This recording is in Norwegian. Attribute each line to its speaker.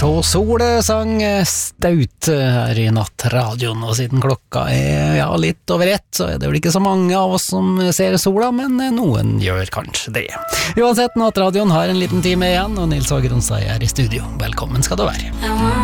Speaker 1: Se sol sang staut her I nattradioen, og siden klokka litt over 1, så det vel ikke så mange av oss som ser sola, men noen gjør kanskje det. Uansett, nattradioen har en liten time igjen, og Nils Ågeron sier I studio. Velkommen skal du være.